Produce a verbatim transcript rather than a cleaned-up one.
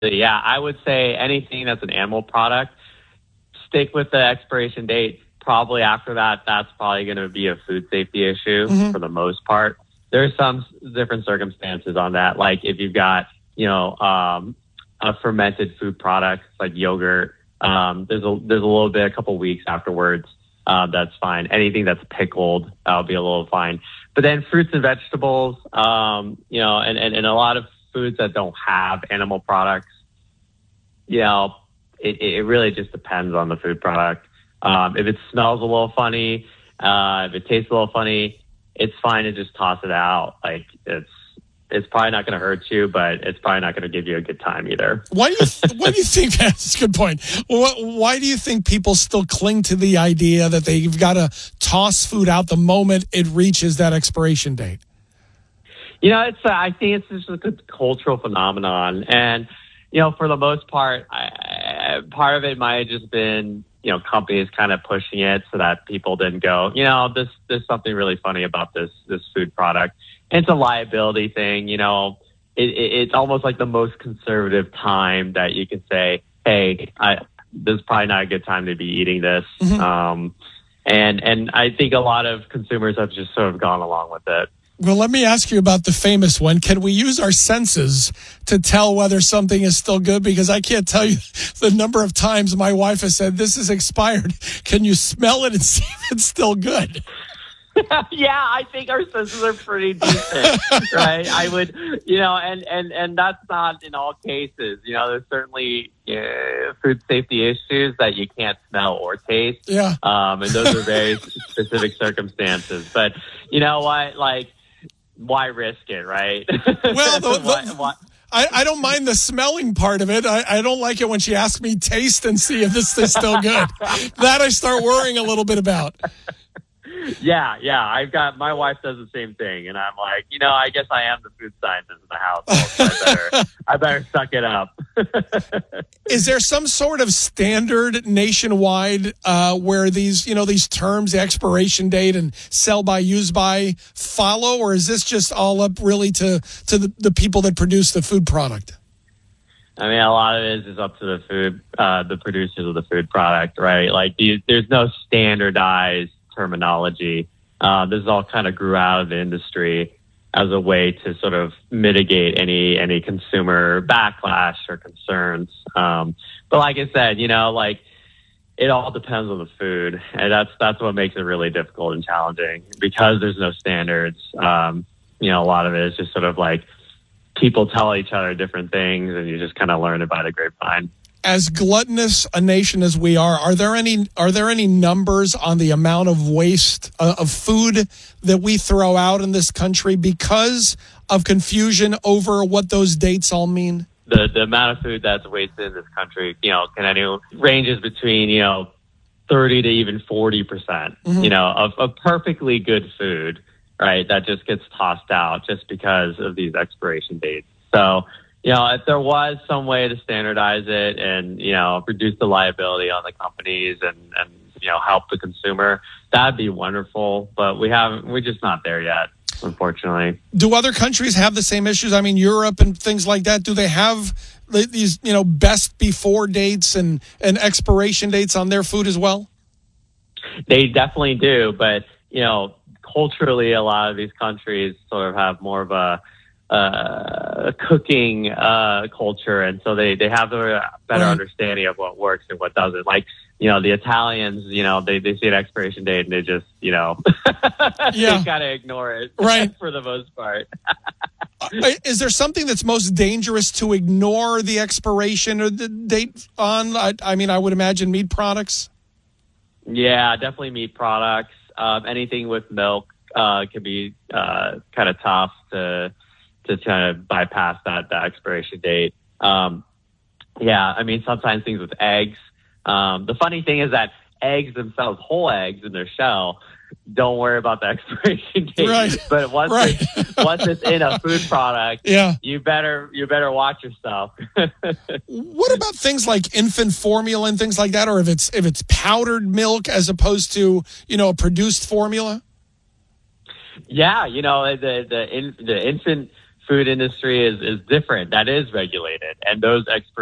Yeah, I would say anything that's an animal product, stick with the expiration date. Probably after that, that's probably going to be a food safety issue mm-hmm. for the most part. There's some different circumstances on that. Like if you've got, you know, um, a fermented food product like yogurt, um, there's a, there's a little bit, a couple weeks afterwards. Uh, that's fine. Anything that's pickled, that'll be a little fine. But then fruits and vegetables, um, you know, and, and, and a lot of foods that don't have animal products, you know, it, it really just depends on the food product. Um, if it smells a little funny, uh, if it tastes a little funny, it's fine to just toss it out. Like it's, it's probably not going to hurt you, but it's probably not going to give you a good time either. Why do you, th- why do you think that's a good point? Why, why do you think people still cling to the idea that they've got to toss food out the moment it reaches that expiration date? You know, it's, uh, I think it's just a good cultural phenomenon. And, you know, for the most part, I, I, part of it might have just been, you know, companies kind of pushing it so that people didn't go, you know, this, there's something really funny about this, this food product. It's a liability thing, you know, it, it, it's almost like the most conservative time that you can say, hey, I, this is probably not a good time to be eating this. Mm-hmm. Um, and, and I think a lot of consumers have just sort of gone along with it. Well, let me ask you about the famous one. Can we use our senses to tell whether something is still good? Because I can't tell you the number of times my wife has said, this is expired. Can you smell it and see if it's still good? Yeah, I think our senses are pretty decent, right? I would, you know, and, and, and that's not in all cases. You know, there's certainly uh, food safety issues that you can't smell or taste. Yeah. Um, and those are very specific circumstances. But you know what? Like, why risk it, right? Well, the, the, why, why? I, I don't mind the smelling part of it. I, I don't like it when she asks me taste and see if this is still good. That I start worrying a little bit about. Yeah, yeah. I've got, my wife does the same thing, and I'm like, you know, I guess I am the food scientist in the house. So I better, I better suck it up. Is there some sort of standard nationwide uh, where these, you know, these terms, the expiration date and sell by, use by, follow, or is this just all up really to to the, the people that produce the food product? I mean, a lot of it is up to the food, uh, the producers of the food product, right? Like, these, there's no standardized terminology. Uh, this all kind of grew out of the industry as a way to sort of mitigate any any consumer backlash or concerns. Um, but like I said, you know, like it all depends on the food, and that's that's what makes it really difficult and challenging because there's no standards. Um, you know, a lot of it is just sort of like people tell each other different things, and you just kind of learn it by the grapevine. As gluttonous a nation as we are, are there any are there any numbers on the amount of waste uh, of food that we throw out in this country because of confusion over what those dates all mean? The the amount of food that's wasted in this country, you know, can any ranges between, you know, thirty to even forty percent, mm-hmm. you know, of, of perfectly good food, right? That just gets tossed out just because of these expiration dates. So, you know, if there was some way to standardize it and, you know, reduce the liability on the companies and, and you know, help the consumer, that'd be wonderful. But we haven't, we're just not there yet, unfortunately. Do other countries have the same issues? I mean, Europe and things like that, do they have these, you know, best before dates and, and expiration dates on their food as well? They definitely do. But, you know, culturally, a lot of these countries sort of have more of a, Uh, cooking uh, culture, and so they, they have a better right. understanding of what works and what doesn't. Like, you know, the Italians, you know, they, they see an expiration date and they just, you know, yeah. they kind of ignore it right. for the most part. Is there something that's most dangerous to ignore the expiration or the date on? I, I mean, I would imagine meat products. Yeah, definitely meat products. Um, anything with milk uh, can be uh, kind of tough to to try to bypass that, that expiration date. Um, yeah, I mean, sometimes things with eggs. Um, the funny thing is that eggs themselves, whole eggs in their shell, don't worry about the expiration date. Right. But once, right. it's, once it's in a food product, yeah. you better you better watch yourself. What about things like infant formula and things like that, or if it's if it's powdered milk as opposed to, you know, a produced formula? Yeah, you know, the the in, the infant food industry is, is different. That is regulated. And those expiration